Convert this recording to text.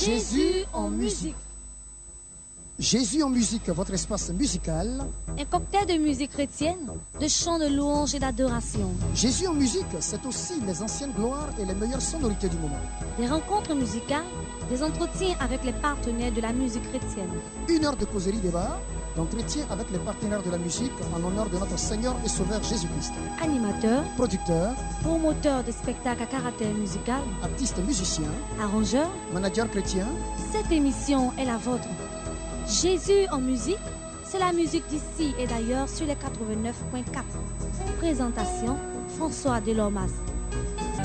Jésus en musique. Jésus en musique, votre espace musical. Un cocktail de musique chrétienne, de chants de louange et d'adoration. Jésus en musique, c'est aussi les anciennes gloires et les meilleures sonorités du moment. Des rencontres musicales, des entretiens avec les partenaires de la musique chrétienne. 1 heure de causerie débat, d'entretien avec les partenaires de la musique en l'honneur de notre Seigneur et Sauveur Jésus-Christ. Animateurs, producteurs, promoteurs de spectacles à caractère musical, artistes musiciens, arrangeurs, managers chrétiens. Cette émission est la vôtre. Jésus en musique, c'est la musique d'ici et d'ailleurs sur les 89.4. Présentation, François Delormas.